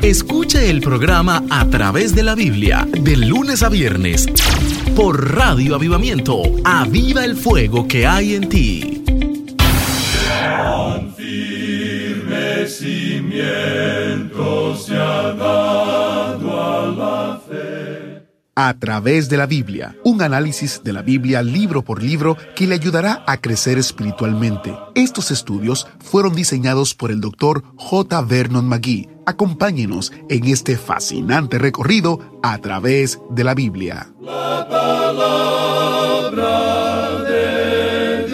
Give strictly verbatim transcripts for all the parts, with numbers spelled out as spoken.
Escuche el programa A Través de la Biblia, de lunes a viernes, por Radio Avivamiento. Aviva el fuego que hay en ti. Tan firme cimiento se ha dado a la fe. A Través de la Biblia, un análisis de la Biblia libro por libro que le ayudará a crecer espiritualmente. Estos estudios fueron diseñados por el doctor J. Vernon McGee. Acompáñenos en este fascinante recorrido a través de la Biblia. La palabra de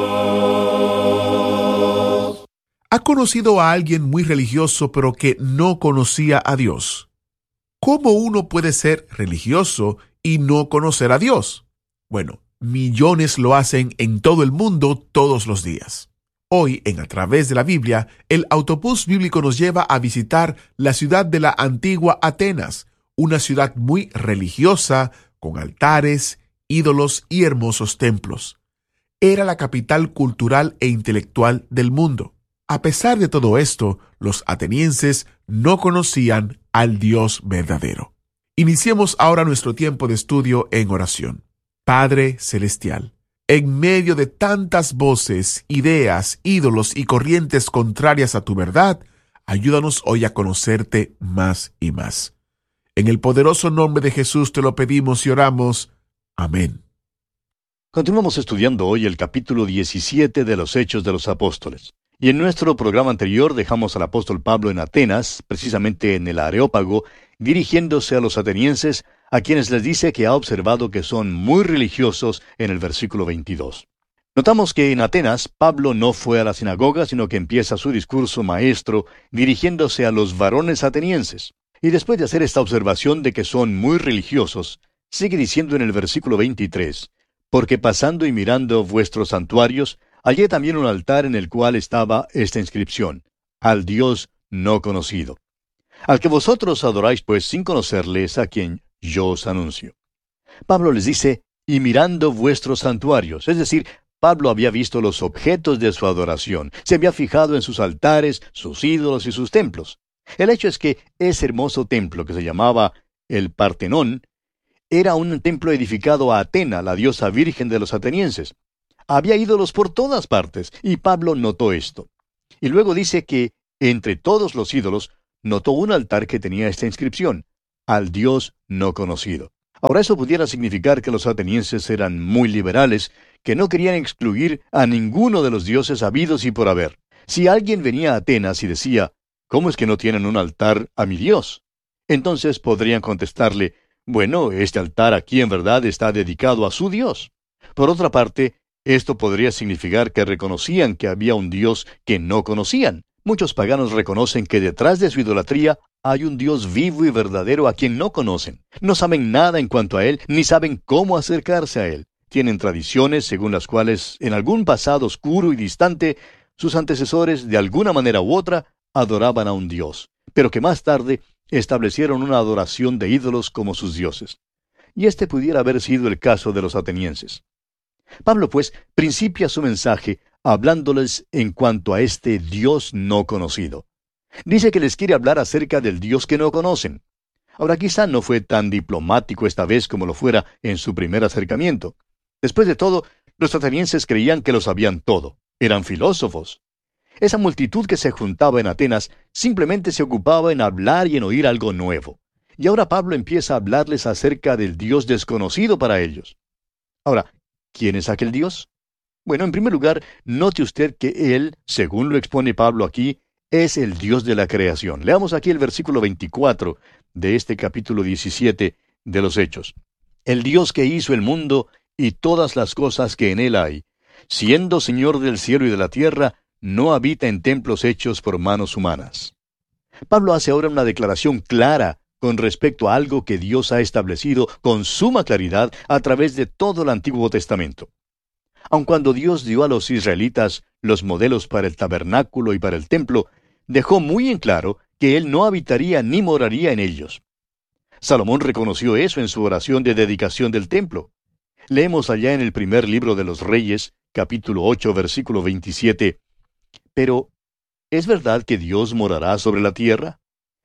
Dios. ¿Ha conocido a alguien muy religioso pero que no conocía a Dios? ¿Cómo uno puede ser religioso y no conocer a Dios? Bueno, millones lo hacen en todo el mundo todos los días. Hoy, en A Través de la Biblia, el autobús bíblico nos lleva a visitar la ciudad de la antigua Atenas, una ciudad muy religiosa, con altares, ídolos y hermosos templos. Era la capital cultural e intelectual del mundo. A pesar de todo esto, los atenienses no conocían al Dios verdadero. Iniciemos ahora nuestro tiempo de estudio en oración. Padre Celestial, en medio de tantas voces, ideas, ídolos y corrientes contrarias a tu verdad, ayúdanos hoy a conocerte más y más. En el poderoso nombre de Jesús te lo pedimos y oramos. Amén. Continuamos estudiando hoy el capítulo diecisiete de los Hechos de los Apóstoles. Y en nuestro programa anterior dejamos al apóstol Pablo en Atenas, precisamente en el Areópago, dirigiéndose a los atenienses, a quienes les dice que ha observado que son muy religiosos en el versículo veintidós. Notamos que en Atenas Pablo no fue a la sinagoga, sino que empieza su discurso maestro dirigiéndose a los varones atenienses. Y después de hacer esta observación de que son muy religiosos, sigue diciendo en el versículo veintitrés, «Porque pasando y mirando vuestros santuarios, hallé también un altar en el cual estaba esta inscripción, al Dios no conocido. Al que vosotros adoráis pues sin conocerles, a quien yo os anuncio». Pablo les dice, y mirando vuestros santuarios, es decir, Pablo había visto los objetos de su adoración, se había fijado en sus altares, sus ídolos y sus templos. El hecho es que ese hermoso templo que se llamaba el Partenón, era un templo edificado a Atena, la diosa virgen de los atenienses. Había ídolos por todas partes, y Pablo notó esto. Y luego dice que, entre todos los ídolos, notó un altar que tenía esta inscripción, al Dios no conocido. Ahora eso pudiera significar que los atenienses eran muy liberales, que no querían excluir a ninguno de los dioses habidos y por haber. Si alguien venía a Atenas y decía, ¿cómo es que no tienen un altar a mi Dios? Entonces podrían contestarle, bueno, este altar aquí en verdad está dedicado a su Dios. Por otra parte, esto podría significar que reconocían que había un Dios que no conocían. Muchos paganos reconocen que detrás de su idolatría hay un Dios vivo y verdadero a quien no conocen. No saben nada en cuanto a Él, ni saben cómo acercarse a Él. Tienen tradiciones según las cuales, en algún pasado oscuro y distante, sus antecesores, de alguna manera u otra, adoraban a un Dios, pero que más tarde establecieron una adoración de ídolos como sus dioses. Y este pudiera haber sido el caso de los atenienses. Pablo, pues, principia su mensaje hablándoles en cuanto a este Dios no conocido. Dice que les quiere hablar acerca del Dios que no conocen. Ahora, quizá no fue tan diplomático esta vez como lo fuera en su primer acercamiento. Después de todo, los atenienses creían que lo sabían todo. Eran filósofos. Esa multitud que se juntaba en Atenas simplemente se ocupaba en hablar y en oír algo nuevo. Y ahora Pablo empieza a hablarles acerca del Dios desconocido para ellos. Ahora, ¿quién es aquel Dios? Bueno, en primer lugar, note usted que Él, según lo expone Pablo aquí, es el Dios de la creación. Leamos aquí el versículo veinticuatro de este capítulo diecisiete de los Hechos. El Dios que hizo el mundo y todas las cosas que en él hay, siendo Señor del cielo y de la tierra, no habita en templos hechos por manos humanas. Pablo hace ahora una declaración clara con respecto a algo que Dios ha establecido con suma claridad a través de todo el Antiguo Testamento. Aun cuando Dios dio a los israelitas los modelos para el tabernáculo y para el templo, dejó muy en claro que Él no habitaría ni moraría en ellos. Salomón reconoció eso en su oración de dedicación del templo. Leemos allá en el primer libro de los Reyes, capítulo ocho, versículo veintisiete, «Pero, ¿es verdad que Dios morará sobre la tierra?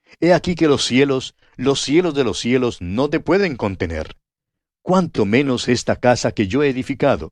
He aquí que los cielos, los cielos de los cielos, no te pueden contener. Cuánto menos esta casa que yo he edificado.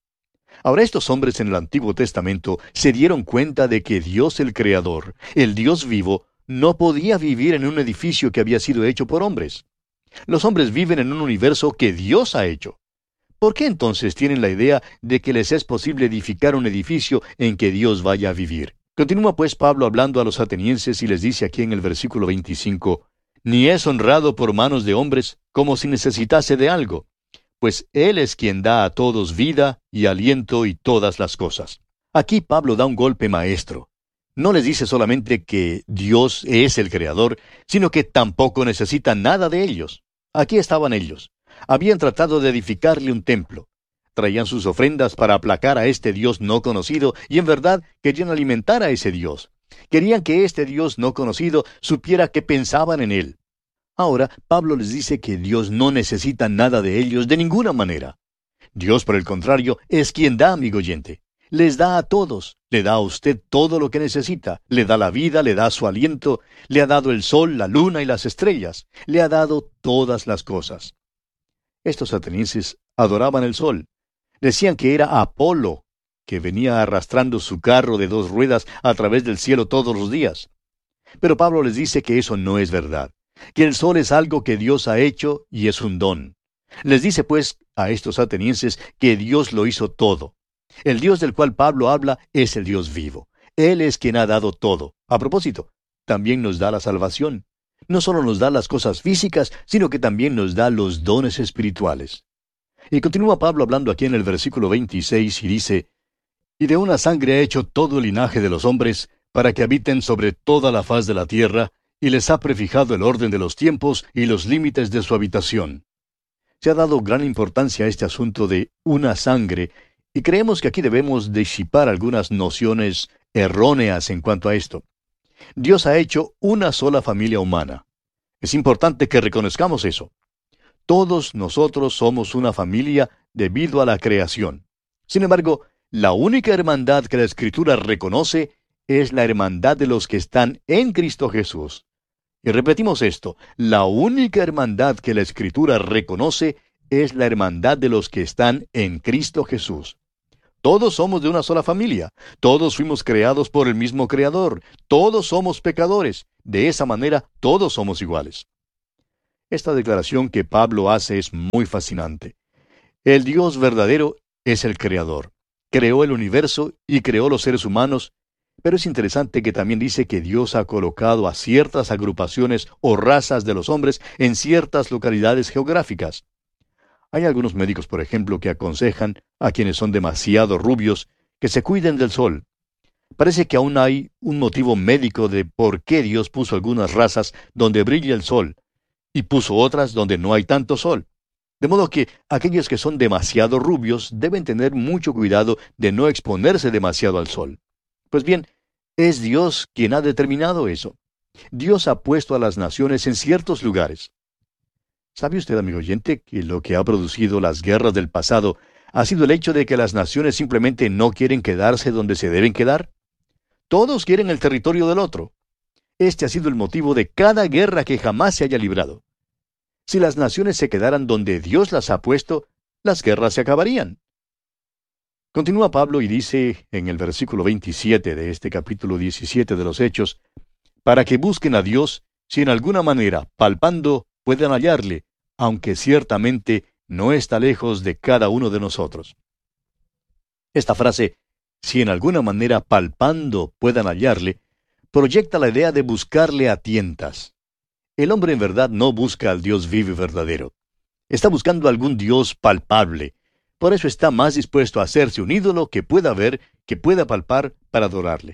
Ahora estos hombres en el Antiguo Testamento se dieron cuenta de que Dios el Creador, el Dios vivo, no podía vivir en un edificio que había sido hecho por hombres. Los hombres viven en un universo que Dios ha hecho. ¿Por qué entonces tienen la idea de que les es posible edificar un edificio en que Dios vaya a vivir? Continúa pues Pablo hablando a los atenienses y les dice aquí en el versículo veinticinco, «Ni es honrado por manos de hombres como si necesitase de algo, pues Él es quien da a todos vida y aliento y todas las cosas». Aquí Pablo da un golpe maestro. No les dice solamente que Dios es el Creador, sino que tampoco necesita nada de ellos. Aquí estaban ellos. Habían tratado de edificarle un templo. Traían sus ofrendas para aplacar a este Dios no conocido y en verdad querían alimentar a ese Dios. Querían que este Dios no conocido supiera que pensaban en Él. Ahora, Pablo les dice que Dios no necesita nada de ellos de ninguna manera. Dios, por el contrario, es quien da, amigo oyente. Les da a todos, le da a usted todo lo que necesita, le da la vida, le da su aliento, le ha dado el sol, la luna y las estrellas, le ha dado todas las cosas. Estos atenienses adoraban el sol. Decían que era Apolo, que venía arrastrando su carro de dos ruedas a través del cielo todos los días. Pero Pablo les dice que eso no es verdad, que el sol es algo que Dios ha hecho y es un don. Les dice pues a estos atenienses que Dios lo hizo todo. El Dios del cual Pablo habla es el Dios vivo. Él es quien ha dado todo. A propósito, también nos da la salvación. No solo nos da las cosas físicas, sino que también nos da los dones espirituales. Y continúa Pablo hablando aquí en el versículo veintiséis y dice, «Y de una sangre ha hecho todo el linaje de los hombres, para que habiten sobre toda la faz de la tierra, y les ha prefijado el orden de los tiempos y los límites de su habitación». Se ha dado gran importancia a este asunto de una sangre, y creemos que aquí debemos disipar algunas nociones erróneas en cuanto a esto. Dios ha hecho una sola familia humana. Es importante que reconozcamos eso. Todos nosotros somos una familia debido a la creación. Sin embargo, la única hermandad que la Escritura reconoce es la hermandad de los que están en Cristo Jesús. Y repetimos esto, la única hermandad que la Escritura reconoce es la hermandad de los que están en Cristo Jesús. Todos somos de una sola familia, todos fuimos creados por el mismo Creador, todos somos pecadores, de esa manera todos somos iguales. Esta declaración que Pablo hace es muy fascinante. El Dios verdadero es el Creador, creó el universo y creó los seres humanos, pero es interesante que también dice que Dios ha colocado a ciertas agrupaciones o razas de los hombres en ciertas localidades geográficas. Hay algunos médicos, por ejemplo, que aconsejan a quienes son demasiado rubios que se cuiden del sol. Parece que aún hay un motivo médico de por qué Dios puso algunas razas donde brilla el sol y puso otras donde no hay tanto sol. De modo que aquellos que son demasiado rubios deben tener mucho cuidado de no exponerse demasiado al sol. Pues bien, es Dios quien ha determinado eso. Dios ha puesto a las naciones en ciertos lugares. ¿Sabe usted, amigo oyente, que lo que ha producido las guerras del pasado ha sido el hecho de que las naciones simplemente no quieren quedarse donde se deben quedar? Todos quieren el territorio del otro. Este ha sido el motivo de cada guerra que jamás se haya librado. Si las naciones se quedaran donde Dios las ha puesto, las guerras se acabarían. Continúa Pablo y dice en el versículo veintisiete de este capítulo diecisiete de los Hechos, «Para que busquen a Dios, si en alguna manera, palpando, pueden hallarle, aunque ciertamente no está lejos de cada uno de nosotros». Esta frase, si en alguna manera palpando puedan hallarle, proyecta la idea de buscarle a tientas. El hombre en verdad no busca al Dios vivo y verdadero. Está buscando algún Dios palpable. Por eso está más dispuesto a hacerse un ídolo que pueda ver, que pueda palpar, para adorarle.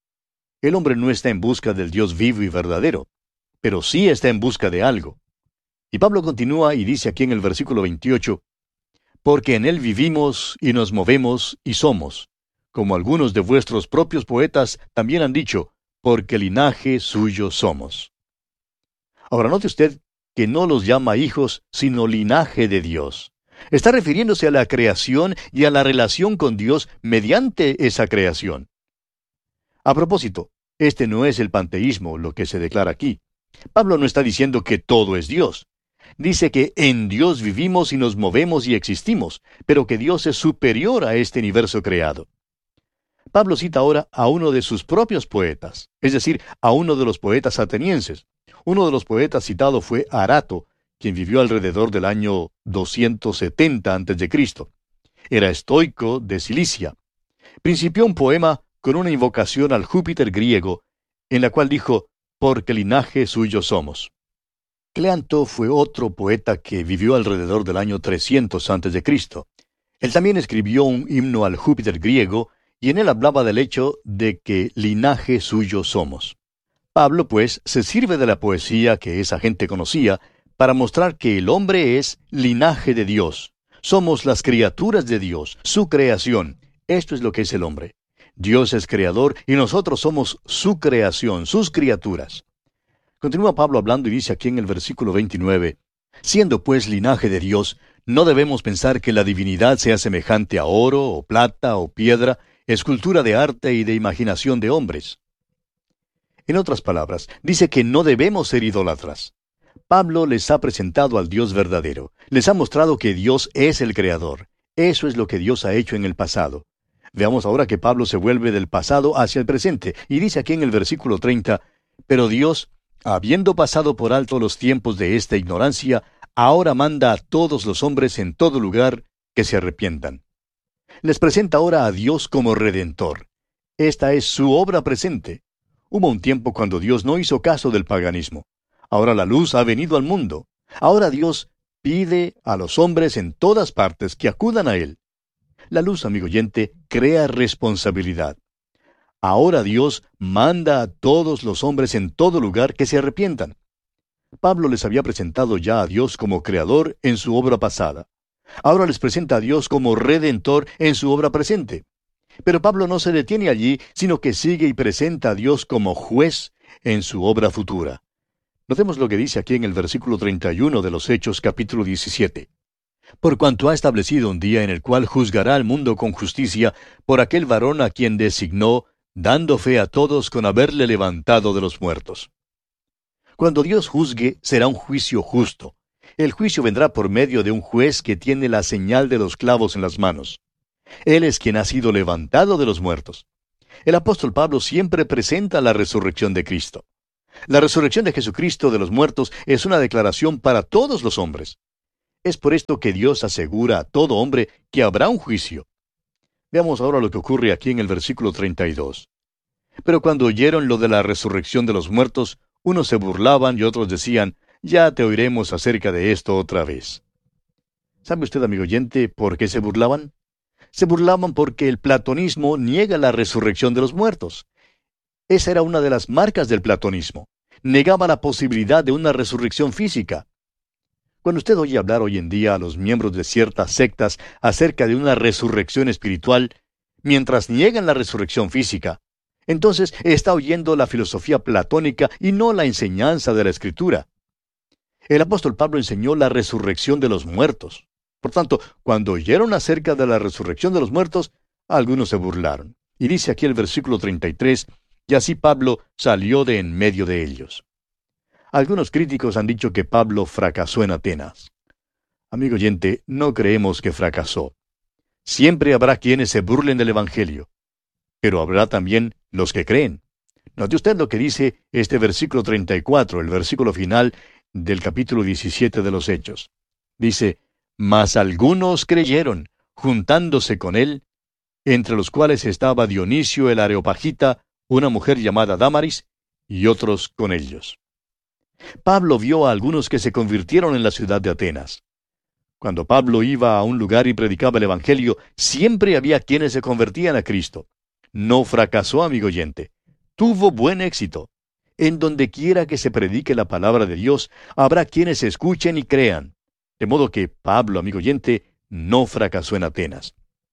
El hombre no está en busca del Dios vivo y verdadero, pero sí está en busca de algo. Y Pablo continúa y dice aquí en el versículo veintiocho, «Porque en él vivimos y nos movemos y somos, como algunos de vuestros propios poetas también han dicho, porque linaje suyo somos». Ahora note usted que no los llama hijos, sino linaje de Dios. Está refiriéndose a la creación y a la relación con Dios mediante esa creación. A propósito, este no es el panteísmo lo que se declara aquí. Pablo no está diciendo que todo es Dios. Dice que en Dios vivimos y nos movemos y existimos, pero que Dios es superior a este universo creado. Pablo cita ahora a uno de sus propios poetas, es decir, a uno de los poetas atenienses. Uno de los poetas citado fue Arato, quien vivió alrededor del año doscientos setenta antes de Cristo. Era estoico de Cilicia. Principió un poema con una invocación al Júpiter griego, en la cual dijo, «Porque linaje suyo somos». Cleanto fue otro poeta que vivió alrededor del año trescientos antes de Cristo. Él también escribió un himno al Júpiter griego, y en él hablaba del hecho de que linaje suyo somos. Pablo, pues, se sirve de la poesía que esa gente conocía para mostrar que el hombre es linaje de Dios. Somos las criaturas de Dios, su creación. Esto es lo que es el hombre. Dios es creador y nosotros somos su creación, sus criaturas. Continúa Pablo hablando y dice aquí en el versículo veintinueve, «Siendo pues linaje de Dios, no debemos pensar que la divinidad sea semejante a oro, o plata, o piedra, escultura de arte y de imaginación de hombres». En otras palabras, dice que no debemos ser idólatras. Pablo les ha presentado al Dios verdadero. Les ha mostrado que Dios es el Creador. Eso es lo que Dios ha hecho en el pasado. Veamos ahora que Pablo se vuelve del pasado hacia el presente, y dice aquí en el versículo treinta, «Pero Dios, habiendo pasado por alto los tiempos de esta ignorancia, ahora manda a todos los hombres en todo lugar que se arrepientan». Les presenta ahora a Dios como Redentor. Esta es su obra presente. Hubo un tiempo cuando Dios no hizo caso del paganismo. Ahora la luz ha venido al mundo. Ahora Dios pide a los hombres en todas partes que acudan a Él. La luz, amigo oyente, crea responsabilidad. Ahora Dios manda a todos los hombres en todo lugar que se arrepientan. Pablo les había presentado ya a Dios como Creador en su obra pasada. Ahora les presenta a Dios como Redentor en su obra presente. Pero Pablo no se detiene allí, sino que sigue y presenta a Dios como Juez en su obra futura. Notemos lo que dice aquí en el versículo treinta y uno de los Hechos capítulo diecisiete. «Por cuanto ha establecido un día en el cual juzgará al mundo con justicia por aquel varón a quien designó, dando fe a todos con haberle levantado de los muertos». Cuando Dios juzgue, será un juicio justo. El juicio vendrá por medio de un juez que tiene la señal de los clavos en las manos. Él es quien ha sido levantado de los muertos. El apóstol Pablo siempre presenta la resurrección de Cristo. La resurrección de Jesucristo de los muertos es una declaración para todos los hombres. Es por esto que Dios asegura a todo hombre que habrá un juicio. Veamos ahora lo que ocurre aquí en el versículo treinta y dos. «Pero cuando oyeron lo de la resurrección de los muertos, unos se burlaban y otros decían, ya te oiremos acerca de esto otra vez». ¿Sabe usted, amigo oyente, por qué se burlaban? Se burlaban porque el platonismo niega la resurrección de los muertos. Esa era una de las marcas del platonismo. Negaba la posibilidad de una resurrección física. Cuando usted oye hablar hoy en día a los miembros de ciertas sectas acerca de una resurrección espiritual, mientras niegan la resurrección física, entonces está oyendo la filosofía platónica y no la enseñanza de la Escritura. El apóstol Pablo enseñó la resurrección de los muertos. Por tanto, cuando oyeron acerca de la resurrección de los muertos, algunos se burlaron. Y dice aquí el versículo treinta y tres, y así Pablo salió de en medio de ellos. Algunos críticos han dicho que Pablo fracasó en Atenas. Amigo oyente, no creemos que fracasó. Siempre habrá quienes se burlen del Evangelio, pero habrá también los que creen. Note usted lo que dice este versículo treinta y cuatro, el versículo final del capítulo diecisiete de los Hechos. Dice, «Mas algunos creyeron, juntándose con él, entre los cuales estaba Dionisio el Areopagita, una mujer llamada Dámaris, y otros con ellos». Pablo vio a algunos que se convirtieron en la ciudad de Atenas. Cuando Pablo iba a un lugar y predicaba el Evangelio, siempre había quienes se convertían a Cristo. No fracasó, amigo oyente. Tuvo buen éxito. En donde quiera que se predique la palabra de Dios, habrá quienes escuchen y crean. De modo que Pablo, amigo oyente, no fracasó en Atenas.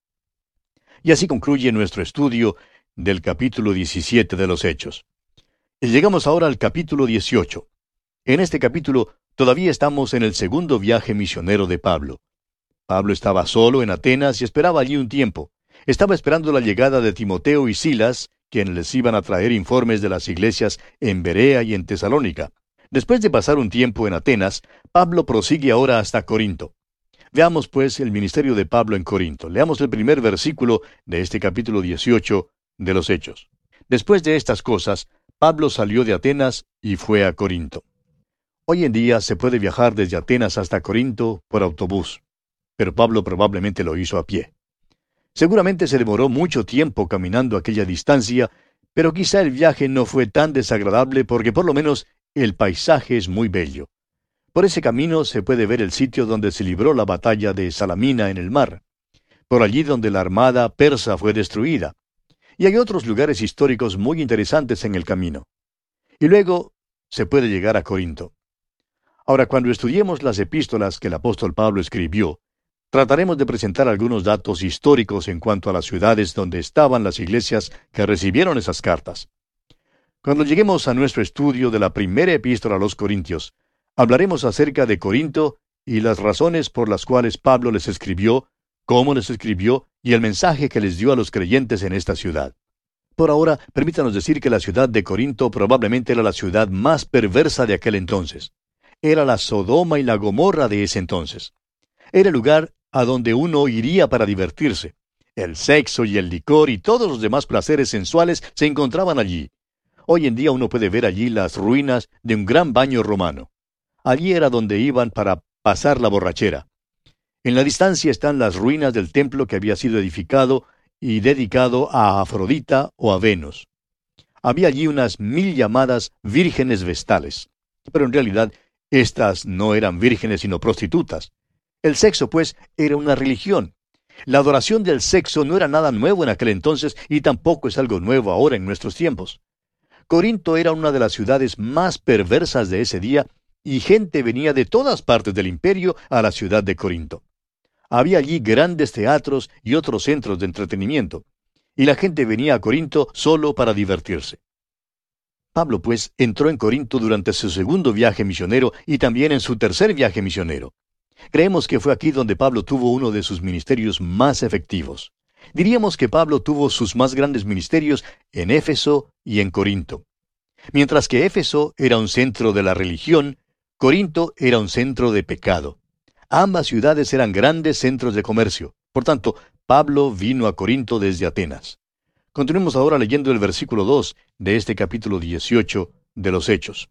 Y así concluye nuestro estudio del capítulo diecisiete de los Hechos. Y llegamos ahora al capítulo dieciocho. En este capítulo todavía estamos en el segundo viaje misionero de Pablo. Pablo estaba solo en Atenas y esperaba allí un tiempo. Estaba esperando la llegada de Timoteo y Silas, quienes les iban a traer informes de las iglesias en Berea y en Tesalónica. Después de pasar un tiempo en Atenas, Pablo prosigue ahora hasta Corinto. Veamos pues el ministerio de Pablo en Corinto. Leamos el primer versículo de este capítulo dieciocho de los Hechos. Después de estas cosas, Pablo salió de Atenas y fue a Corinto. Hoy en día se puede viajar desde Atenas hasta Corinto por autobús, pero Pablo probablemente lo hizo a pie. Seguramente se demoró mucho tiempo caminando aquella distancia, pero quizá el viaje no fue tan desagradable porque por lo menos el paisaje es muy bello. Por ese camino se puede ver el sitio donde se libró la batalla de Salamina en el mar, por allí donde la armada persa fue destruida. Y hay otros lugares históricos muy interesantes en el camino. Y luego se puede llegar a Corinto. Ahora, cuando estudiemos las epístolas que el apóstol Pablo escribió, trataremos de presentar algunos datos históricos en cuanto a las ciudades donde estaban las iglesias que recibieron esas cartas. Cuando lleguemos a nuestro estudio de la primera epístola a los Corintios, hablaremos acerca de Corinto y las razones por las cuales Pablo les escribió, cómo les escribió y el mensaje que les dio a los creyentes en esta ciudad. Por ahora, permítanos decir que la ciudad de Corinto probablemente era la ciudad más perversa de aquel entonces. Era la Sodoma y la Gomorra de ese entonces. Era el lugar a donde uno iría para divertirse. El sexo y el licor y todos los demás placeres sensuales se encontraban allí. Hoy en día uno puede ver allí las ruinas de un gran baño romano. Allí era donde iban para pasar la borrachera. En la distancia están las ruinas del templo que había sido edificado y dedicado a Afrodita o a Venus. Había allí unas mil llamadas vírgenes vestales, pero en realidad estas no eran vírgenes sino prostitutas. El sexo, pues, era una religión. La adoración del sexo no era nada nuevo en aquel entonces y tampoco es algo nuevo ahora en nuestros tiempos. Corinto era una de las ciudades más perversas de ese día y gente venía de todas partes del imperio a la ciudad de Corinto. Había allí grandes teatros y otros centros de entretenimiento, y la gente venía a Corinto solo para divertirse. Pablo, pues, entró en Corinto durante su segundo viaje misionero y también en su tercer viaje misionero. Creemos que fue aquí donde Pablo tuvo uno de sus ministerios más efectivos. Diríamos que Pablo tuvo sus más grandes ministerios en Éfeso y en Corinto. Mientras que Éfeso era un centro de la religión, Corinto era un centro de pecado. Ambas ciudades eran grandes centros de comercio. Por tanto, Pablo vino a Corinto desde Atenas. Continuemos ahora leyendo el versículo dos de este capítulo dieciocho de los Hechos.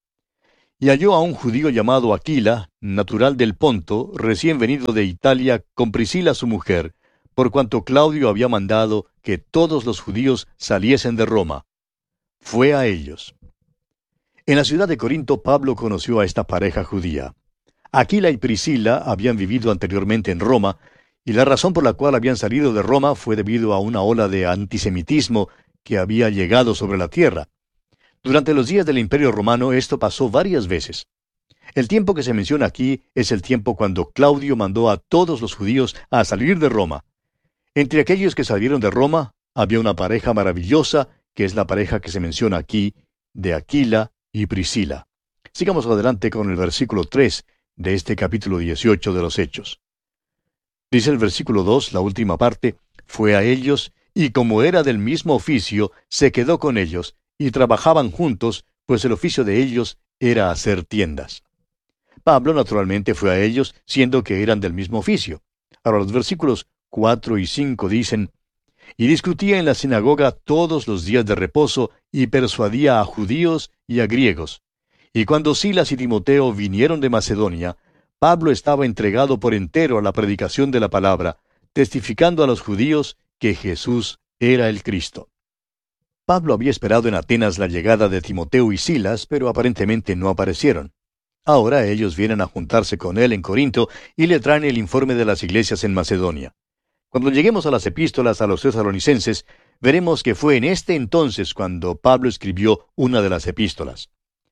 Y halló a un judío llamado Aquila, natural del Ponto, recién venido de Italia, con Priscila su mujer, por cuanto Claudio había mandado que todos los judíos saliesen de Roma. Fue a ellos. En la ciudad de Corinto, Pablo conoció a esta pareja judía. Aquila y Priscila habían vivido anteriormente en Roma, y la razón por la cual habían salido de Roma fue debido a una ola de antisemitismo que había llegado sobre la tierra. Durante los días del Imperio Romano esto pasó varias veces. El tiempo que se menciona aquí es el tiempo cuando Claudio mandó a todos los judíos a salir de Roma. Entre aquellos que salieron de Roma había una pareja maravillosa, que es la pareja que se menciona aquí, de Aquila y Priscila. Sigamos adelante con el versículo tres de este capítulo dieciocho de los Hechos. Dice el versículo dos, la última parte, fue a ellos, y como era del mismo oficio, se quedó con ellos, y trabajaban juntos, pues el oficio de ellos era hacer tiendas. Pablo naturalmente fue a ellos, siendo que eran del mismo oficio. Ahora los versículos cuatro y cinco dicen, y discutía en la sinagoga todos los días de reposo, y persuadía a judíos y a griegos. Y cuando Silas y Timoteo vinieron de Macedonia, Pablo estaba entregado por entero a la predicación de la palabra, testificando a los judíos que Jesús era el Cristo. Pablo había esperado en Atenas la llegada de Timoteo y Silas, pero aparentemente no aparecieron. Ahora ellos vienen a juntarse con él en Corinto y le traen el informe de las iglesias en Macedonia. Cuando lleguemos a las epístolas a los tesalonicenses, veremos que fue en este entonces cuando Pablo escribió una de las epístolas.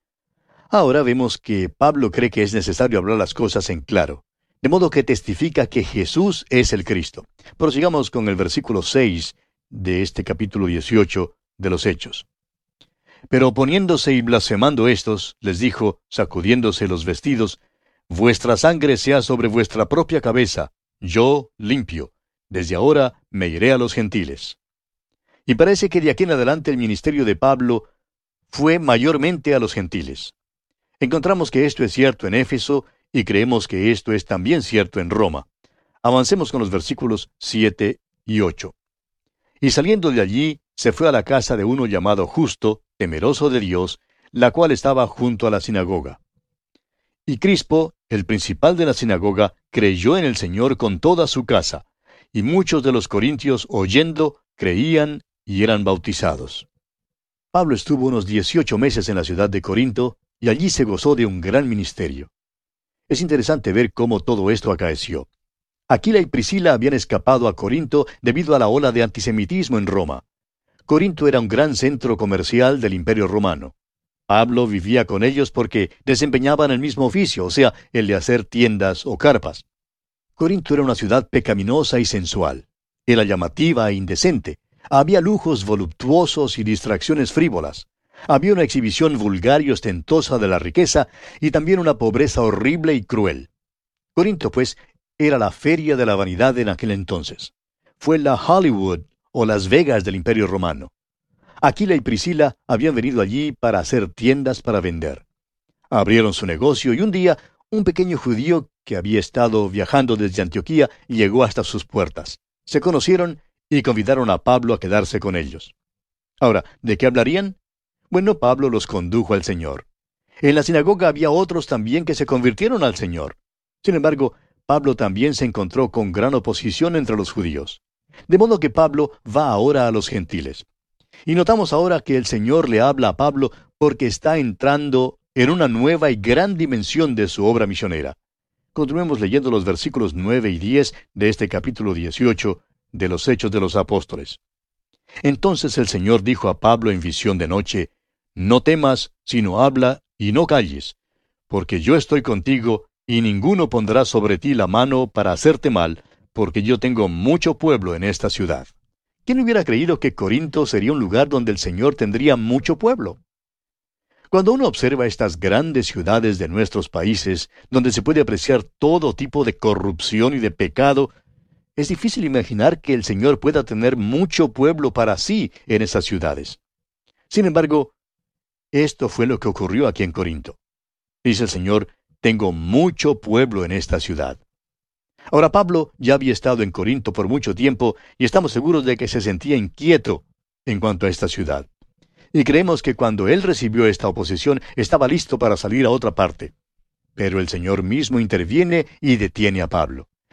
Ahora vemos que Pablo cree que es necesario hablar las cosas en claro, de modo que testifica que Jesús es el Cristo. Prosigamos con el versículo seis de este capítulo dieciocho de los Hechos. Pero oponiéndose y blasfemando estos, les dijo, sacudiéndose los vestidos, vuestra sangre sea sobre vuestra propia cabeza, yo limpio, desde ahora me iré a los gentiles. Y parece que de aquí en adelante el ministerio de Pablo fue mayormente a los gentiles. Encontramos que esto es cierto en Éfeso y creemos que esto es también cierto en Roma. Avancemos con los versículos siete y ocho. Y saliendo de allí, se fue a la casa de uno llamado Justo, temeroso de Dios, la cual estaba junto a la sinagoga. Y Crispo, el principal de la sinagoga, creyó en el Señor con toda su casa, y muchos de los corintios, oyendo, creían y eran bautizados. Pablo estuvo unos dieciocho meses en la ciudad de Corinto, y allí se gozó de un gran ministerio. Es interesante ver cómo todo esto acaeció. Aquila y Priscila habían escapado a Corinto debido a la ola de antisemitismo en Roma. Corinto era un gran centro comercial del Imperio Romano. Pablo vivía con ellos porque desempeñaban el mismo oficio, o sea, el de hacer tiendas o carpas. Corinto era una ciudad pecaminosa y sensual. Era llamativa e indecente. Había lujos voluptuosos y distracciones frívolas. Había una exhibición vulgar y ostentosa de la riqueza y también una pobreza horrible y cruel. Corinto, pues, era la feria de la vanidad en aquel entonces. Fue la Hollywood o Las Vegas del Imperio Romano. Aquila y Priscila habían venido allí para hacer tiendas para vender. Abrieron su negocio y un día un pequeño judío que había estado viajando desde Antioquía llegó hasta sus puertas. Se conocieron y convidaron a Pablo a quedarse con ellos. Ahora, ¿de qué hablarían? Bueno, Pablo los condujo al Señor. En la sinagoga había otros también que se convirtieron al Señor. Sin embargo, Pablo también se encontró con gran oposición entre los judíos. De modo que Pablo va ahora a los gentiles. Y notamos ahora que el Señor le habla a Pablo porque está entrando en una nueva y gran dimensión de su obra misionera. Continuemos leyendo los versículos nueve y diez de este capítulo dieciocho de los Hechos de los Apóstoles. Entonces el Señor dijo a Pablo en visión de noche, «No temas, sino habla y no calles, porque yo estoy contigo, y ninguno pondrá sobre ti la mano para hacerte mal, porque yo tengo mucho pueblo en esta ciudad». ¿Quién hubiera creído que Corinto sería un lugar donde el Señor tendría mucho pueblo? Cuando uno observa estas grandes ciudades de nuestros países, donde se puede apreciar todo tipo de corrupción y de pecado, es difícil imaginar que el Señor pueda tener mucho pueblo para sí en esas ciudades. Sin embargo, esto fue lo que ocurrió aquí en Corinto. Dice el Señor, tengo mucho pueblo en esta ciudad. Ahora Pablo ya había estado en Corinto por mucho tiempo y estamos seguros de que se sentía inquieto en cuanto a esta ciudad. Y creemos que cuando él recibió esta oposición estaba listo para salir a otra parte. Pero el Señor mismo interviene y detiene a Pablo.